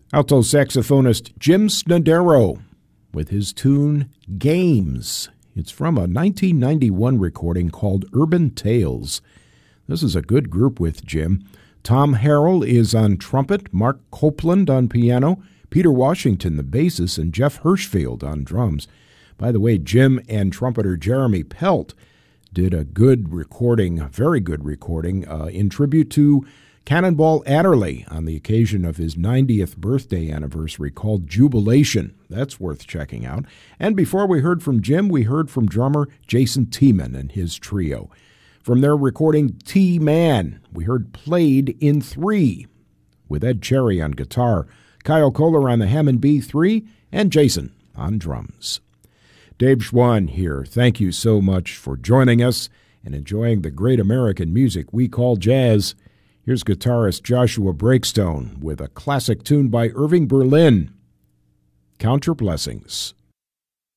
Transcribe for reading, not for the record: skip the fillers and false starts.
Alto saxophonist Jim Snodero with his tune Games. It's from a 1991 recording called Urban Tales. This is a good group with Jim. Tom Harrell is on trumpet, Mark Copeland on piano, Peter Washington the bassist, and Jeff Hirschfield on drums. By the way, Jim and trumpeter Jeremy Pelt did a good recording, a very good recording, in tribute to Cannonball Adderley on the occasion of his 90th birthday anniversary called Jubilation. That's worth checking out. And before we heard from Jim, we heard from drummer Jason Tiemann and his trio. From their recording T-Man, we heard Played in 3 with Ed Cherry on guitar, Kyle Kohler on the Hammond B3, and Jason on drums. Dave Schwann here. Thank you so much for joining us and enjoying the great American music we call jazz. Here's guitarist Joshua Breakstone with a classic tune by Irving Berlin, Count Your Blessings.